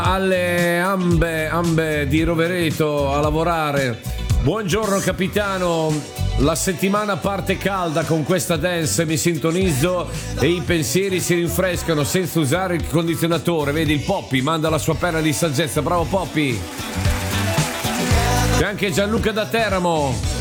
alle ambe di Rovereto a lavorare. Buongiorno capitano, la settimana parte calda con questa dance, mi sintonizzo e i pensieri si rinfrescano senza usare il condizionatore. Vedi, il Poppy manda la sua perla di saggezza, bravo Poppy. C'è anche Gianluca da Teramo.